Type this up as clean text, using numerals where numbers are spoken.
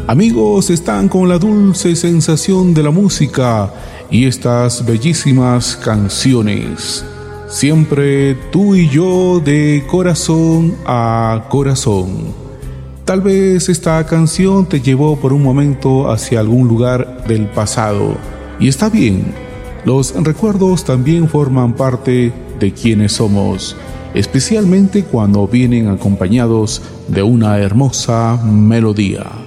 Amigos, están con la dulce sensación de la música y estas bellísimas canciones. Siempre tú y yo de corazón a corazón. Tal vez esta canción te llevó por un momento hacia algún lugar del pasado. Y está bien, los recuerdos también forman parte de quienes somos, especialmente cuando vienen acompañados de una hermosa melodía.